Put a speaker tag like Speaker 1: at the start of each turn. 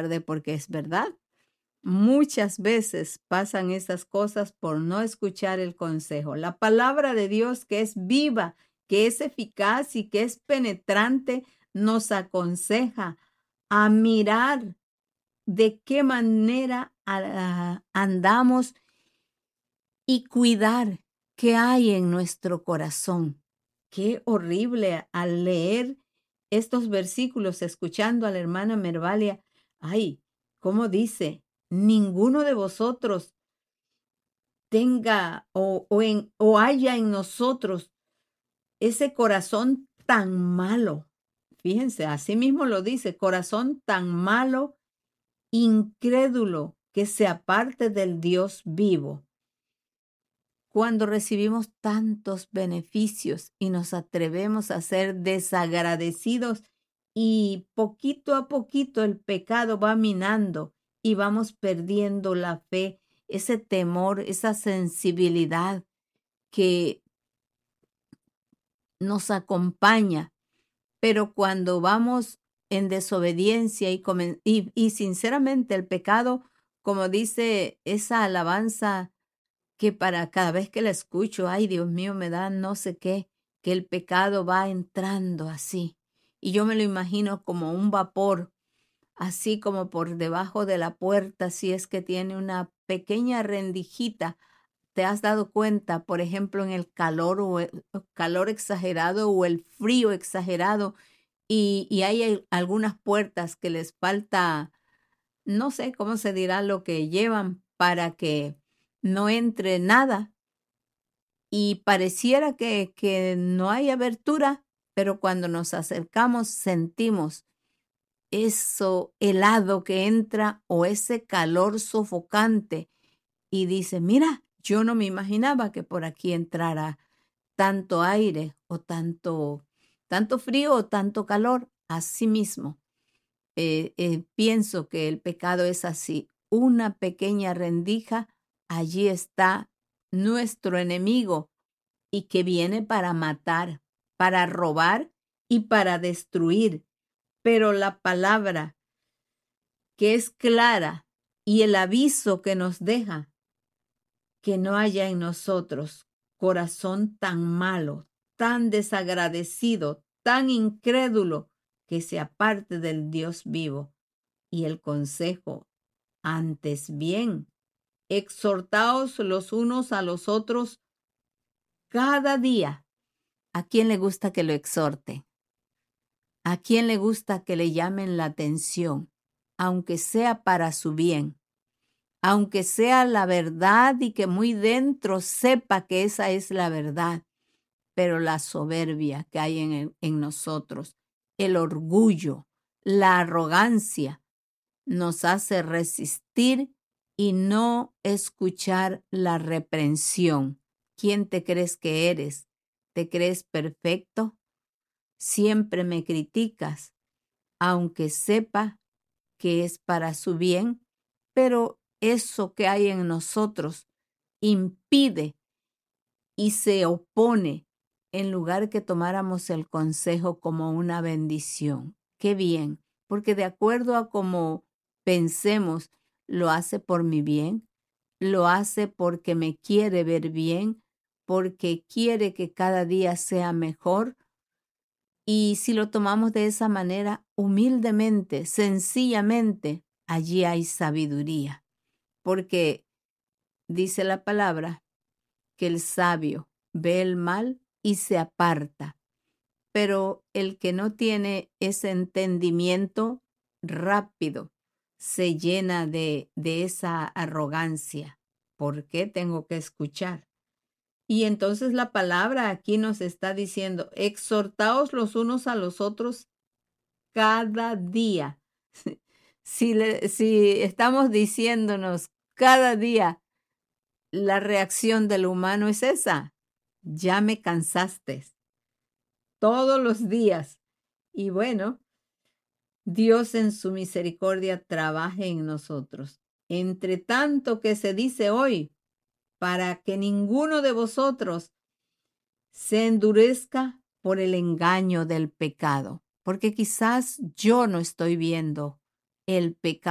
Speaker 1: tarde, porque es verdad. Muchas veces pasan esas cosas por no escuchar el consejo. La palabra de Dios, que es viva, que es eficaz y que es penetrante, nos aconseja a mirar de qué manera andamos y cuidar qué hay en nuestro corazón. Qué horrible al leer estos versículos, escuchando a la hermana Mervalia. Ay, ¿cómo dice? Ninguno de vosotros tenga o haya en nosotros ese corazón tan malo. Fíjense, así mismo lo dice, corazón tan malo, incrédulo, que se aparte del Dios vivo. Cuando recibimos tantos beneficios y nos atrevemos a ser desagradecidos y poquito a poquito el pecado va minando y vamos perdiendo la fe, ese temor, esa sensibilidad que nos acompaña. Pero cuando vamos en desobediencia y sinceramente el pecado, como dice esa alabanza, que para cada vez que la escucho, ay Dios mío, me da no sé qué, que el pecado va entrando así. Y yo me lo imagino como un vapor, así como por debajo de la puerta, si es que tiene una pequeña rendijita. ¿Te has dado cuenta, por ejemplo, en el calor o el calor exagerado o el frío exagerado? Y hay algunas puertas que les falta, no sé cómo se dirá lo que llevan para que no entre nada y pareciera que no hay abertura, pero cuando nos acercamos sentimos eso helado que entra o ese calor sofocante y dice, mira, yo no me imaginaba que por aquí entrara tanto aire o tanto frío o tanto calor. Así mismo, pienso que el pecado es así, una pequeña rendija, allí está nuestro enemigo y que viene para matar, para robar y para destruir. Pero la palabra que es clara y el aviso que nos deja, que no haya en nosotros corazón tan malo, tan desagradecido, tan incrédulo, que se aparte del Dios vivo. Y el consejo, antes bien, exhortaos los unos a los otros cada día. ¿A quién le gusta que lo exhorte? ¿A quién le gusta que le llamen la atención? Aunque sea para su bien, aunque sea la verdad y que muy dentro sepa que esa es la verdad, pero la soberbia que hay en nosotros, el orgullo, la arrogancia, nos hace resistir y no escuchar la reprensión. ¿Quién te crees que eres? ¿Te crees perfecto? Siempre me criticas, aunque sepa que es para su bien, pero eso que hay en nosotros impide y se opone en lugar que tomáramos el consejo como una bendición. Qué bien, porque de acuerdo a cómo pensemos, lo hace por mi bien, lo hace porque me quiere ver bien, porque quiere que cada día sea mejor. Y si lo tomamos de esa manera, humildemente, sencillamente, allí hay sabiduría, porque dice la palabra que el sabio ve el mal y se aparta, pero el que no tiene ese entendimiento rápido se llena de esa arrogancia. ¿Por qué tengo que escuchar? Y entonces la palabra aquí nos está diciendo, exhortaos los unos a los otros cada día. Si estamos diciéndonos cada día, la reacción del humano es esa. Ya me cansaste. Todos los días. Y bueno, Dios en su misericordia trabaje en nosotros. Entre tanto que se dice hoy, para que ninguno de vosotros se endurezca por el engaño del pecado, porque quizás yo no estoy viendo el pecado